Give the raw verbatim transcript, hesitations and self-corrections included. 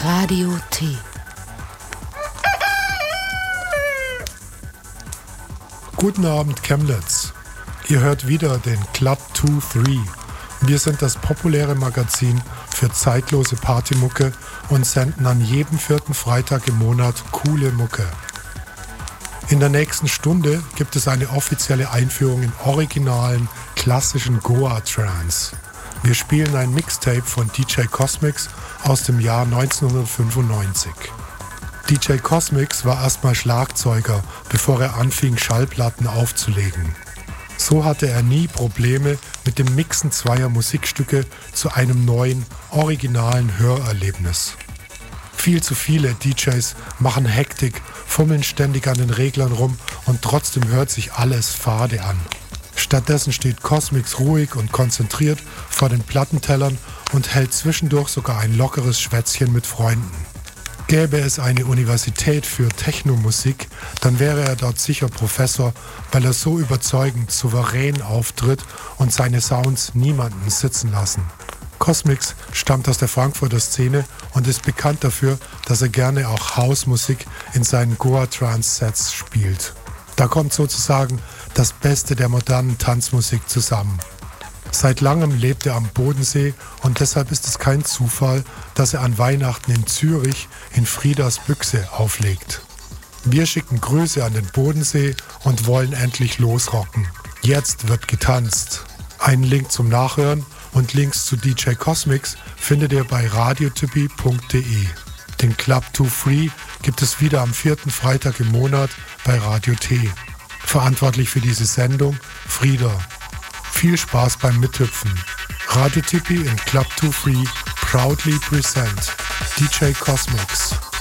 Radio T. Guten Abend, Chemnitz. Ihr hört wieder den Club drei. Wir sind das populäre Magazin für zeitlose Partymucke und senden an jedem vierten Freitag im Monat coole Mucke. In der nächsten Stunde gibt es eine offizielle Einführung in originalen, klassischen Goa-Trance. Wir spielen ein Mixtape von D J Cosmix aus dem Jahr neunzehnhundertfünfundneunzig. D J Cosmix war erstmal Schlagzeuger, bevor er anfing, Schallplatten aufzulegen. So hatte er nie Probleme mit dem Mixen zweier Musikstücke zu einem neuen, originalen Hörerlebnis. Viel zu viele D Js machen Hektik, fummeln ständig an den Reglern rum und trotzdem hört sich alles fade an. Stattdessen steht Cosmix ruhig und konzentriert vor den Plattentellern und hält zwischendurch sogar ein lockeres Schwätzchen mit Freunden. Gäbe es eine Universität für Technomusik, dann wäre er dort sicher Professor, weil er so überzeugend, souverän auftritt und seine Sounds niemanden sitzen lassen. Cosmix stammt aus der Frankfurter Szene und ist bekannt dafür, dass er gerne auch House-Musik in seinen Goa-Trance-Sets spielt. Da kommt sozusagen das Beste der modernen Tanzmusik zusammen. Seit langem lebt er am Bodensee und deshalb ist es kein Zufall, dass er an Weihnachten in Zürich in Friedas Büchse auflegt. Wir schicken Grüße an den Bodensee und wollen endlich losrocken. Jetzt wird getanzt. Einen Link zum Nachhören und Links zu D J Cosmix findet ihr bei radiotypi punkt de. Den Club drei gibt es wieder am vierten Freitag im Monat bei Radio T. Verantwortlich für diese Sendung Frieda. Viel Spaß beim Mithüpfen. Radio Tipi in Club drei proudly present D J Cosmix.